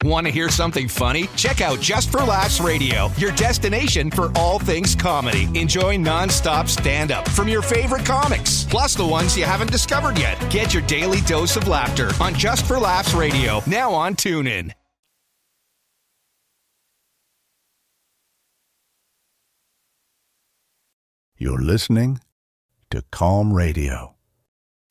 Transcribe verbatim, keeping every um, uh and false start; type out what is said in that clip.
Want to hear something funny? Check out Just for Laughs Radio, your destination for all things comedy. Enjoy non-stop stand-up from your favorite comics, plus the ones you haven't discovered yet. Get your daily dose of laughter on Just for Laughs Radio, now on TuneIn. You're listening to Calm Radio.